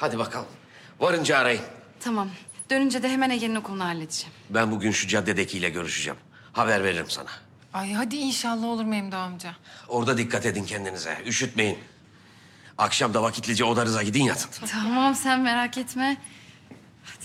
Hadi bakalım. Varınca arayın. Tamam. Dönünce de hemen Ege'nin okulunu halledeceğim. Ben bugün şu caddedekiyle görüşeceğim. Haber veririm sana. Ay hadi inşallah olur Memdu amca. Orada dikkat edin kendinize. Üşütmeyin. Akşam da vakitlice odanıza gidin yatın. Tamam sen merak etme.